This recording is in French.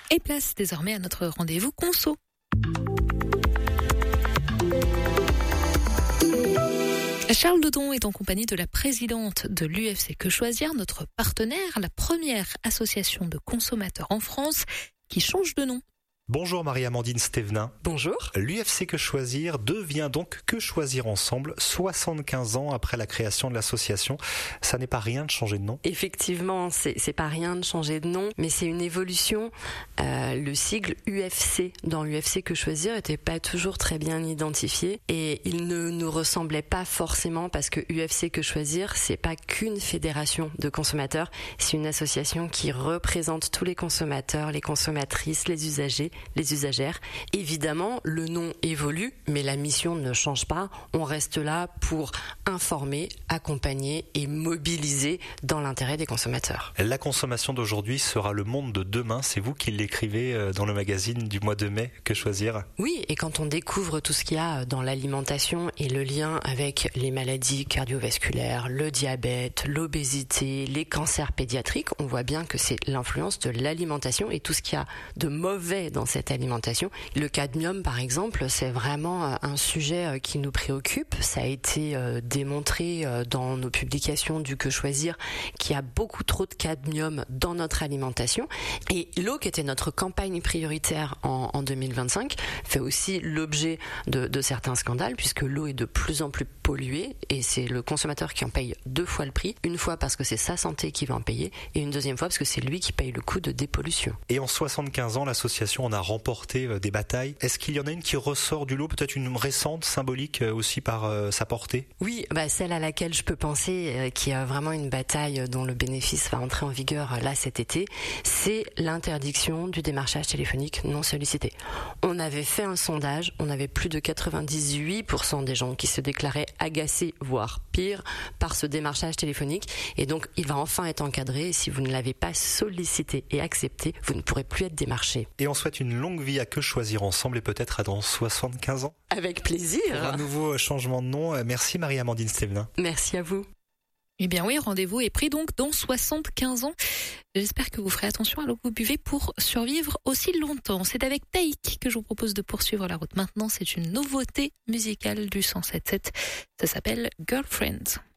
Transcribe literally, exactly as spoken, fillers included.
Et place désormais à notre rendez-vous conso. Charles Dodon est en compagnie de la présidente de l'U F C Que Choisir, notre partenaire, la première association de consommateurs en France qui change de nom. Bonjour Marie-Amandine Stévenin. Bonjour. L'U F C Que Choisir devient donc Que Choisir Ensemble, soixante-quinze ans après la création de l'association. Ça n'est pas rien de changer de nom. Effectivement, c'est, c'est pas rien de changer de nom, mais c'est une évolution. Euh, le sigle U F C dans l'U F C Que Choisir était pas toujours très bien identifié et il ne nous ressemblait pas forcément parce que U F C Que Choisir, c'est pas qu'une fédération de consommateurs, c'est une association qui représente tous les consommateurs, les consommatrices, les usagers, les usagères. Évidemment, le nom évolue, mais la mission ne change pas. On reste là pour informer, accompagner et mobiliser dans l'intérêt des consommateurs. La consommation d'aujourd'hui sera le monde de demain. C'est vous qui l'écrivez dans le magazine du mois de mai, Que Choisir. Oui, et quand on découvre tout ce qu'il y a dans l'alimentation et le lien avec les maladies cardiovasculaires, le diabète, l'obésité, les cancers pédiatriques, on voit bien que c'est l'influence de l'alimentation et tout ce qu'il y a de mauvais dans cette alimentation. Le cadmium, par exemple, c'est vraiment un sujet qui nous préoccupe. Ça a été démontré dans nos publications du Que Choisir qu'il y a beaucoup trop de cadmium dans notre alimentation. Et l'eau, qui était notre campagne prioritaire en, en deux mille vingt-cinq, fait aussi l'objet de, de certains scandales, puisque l'eau est de plus en plus polluée et c'est le consommateur qui en paye deux fois le prix. Une fois parce que c'est sa santé qui va en payer et une deuxième fois parce que c'est lui qui paye le coût de dépollution. Et en soixante-quinze ans, l'association en a remporté des batailles. Est-ce qu'il y en a une qui ressort du lot, peut-être une récente, symbolique aussi par euh, sa portée? Oui, bah celle à laquelle je peux penser, euh, qui a vraiment une bataille dont le bénéfice va entrer en vigueur euh, là cet été, c'est l'interdiction du démarchage téléphonique non sollicité. On avait fait un sondage, on avait plus de quatre-vingt-dix-huit pour cent des gens qui se déclaraient agacés, voire pire, par ce démarchage téléphonique. Et donc, il va enfin être encadré. Et si vous ne l'avez pas sollicité et accepté, vous ne pourrez plus être démarché. Et on souhaite une longue vie à Que Choisir Ensemble et peut-être à dans soixante-quinze ans. Avec plaisir. Pour un nouveau changement de nom. Merci Marie-Amandine Stévenin. Merci à vous. Eh bien oui, rendez-vous est pris donc dans soixante-quinze ans. J'espère que vous ferez attention à l'eau que vous buvez pour survivre aussi longtemps. C'est avec Taïk que je vous propose de poursuivre la route. Maintenant, c'est une nouveauté musicale du cent sept sept. Ça s'appelle Girlfriend.